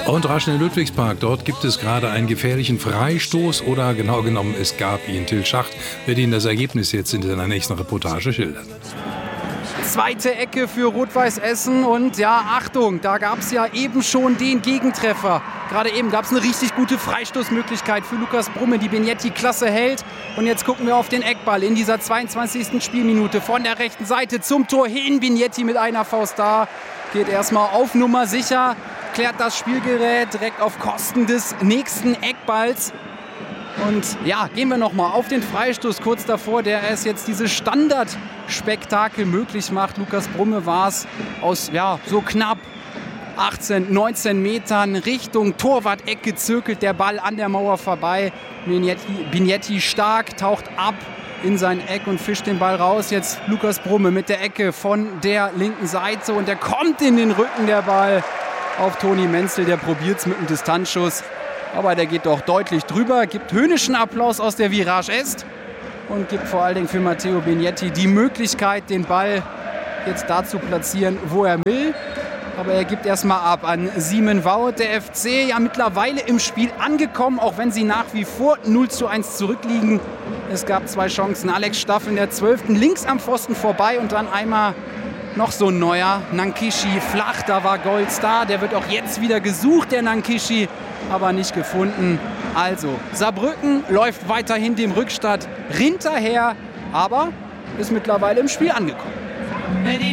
Und rasch in den Ludwigspark. Dort gibt es gerade einen gefährlichen Freistoß oder genau genommen, es gab ihn. Till Schacht wird Ihnen das Ergebnis jetzt in seiner nächsten Reportage schildern. Zweite Ecke für Rot-Weiß Essen und ja, Achtung, da gab es ja eben schon den Gegentreffer. Gerade eben gab es eine richtig gute Freistoßmöglichkeit für Lukas Brumme, die Vignetti klasse hält. Und jetzt gucken wir auf den Eckball in dieser 22. Spielminute von der rechten Seite zum Tor hin. Vignetti mit einer Faust da, geht erstmal auf Nummer sicher, klärt das Spielgerät direkt auf Kosten des nächsten Eckballs. Und ja, gehen wir nochmal auf den Freistoß kurz davor, der es jetzt dieses Standardspektakel möglich macht. Lukas Brumme war es aus so knapp 18, 19 Metern Richtung Torwart-Ecke zirkelt der Ball an der Mauer vorbei. Vignetti stark, taucht ab in sein Eck und fischt den Ball raus. Jetzt Lukas Brumme mit der Ecke von der linken Seite und der kommt in den Rücken, der Ball auf Toni Menzel. Der probiert es mit einem Distanzschuss, aber der geht doch deutlich drüber. Gibt höhnischen Applaus aus der Virage Est und gibt vor allen Dingen für Matteo Vignetti die Möglichkeit, den Ball jetzt da zu platzieren, wo er will. Aber er gibt erstmal ab an Simon Wout. Der FC ja mittlerweile im Spiel angekommen, auch wenn sie nach wie vor 0:1 zurückliegen. Es gab 2 Chancen. Alex Staff in der 12. links am Pfosten vorbei und dann einmal noch so ein neuer. Nankishi flach, da war Golz da. Der wird auch jetzt wieder gesucht, der Nankishi, aber nicht gefunden. Also Saarbrücken läuft weiterhin dem Rückstand hinterher, aber ist mittlerweile im Spiel angekommen.